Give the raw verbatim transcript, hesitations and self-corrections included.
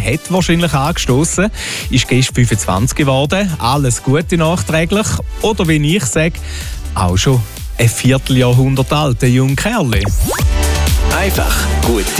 hat wahrscheinlich angestoßen, ist gestern fünfundzwanzig geworden. Alles Gute nachträglich. Oder wie ich sage, auch schon ein Vierteljahrhundert alt, der junge Kerl. Einfach gut